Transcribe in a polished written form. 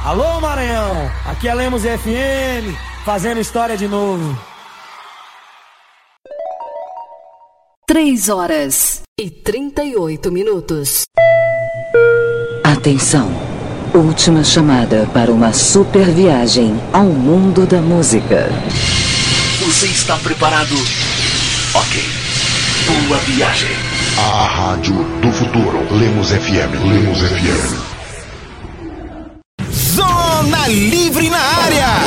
Alô, Maranhão, aqui é Lemos FM, fazendo história de novo. 3h38. Atenção, última chamada para uma super viagem ao mundo da música. Você está preparado? Ok, boa viagem. A rádio do futuro, Lemos FM, Lemos FM. Zona Livre na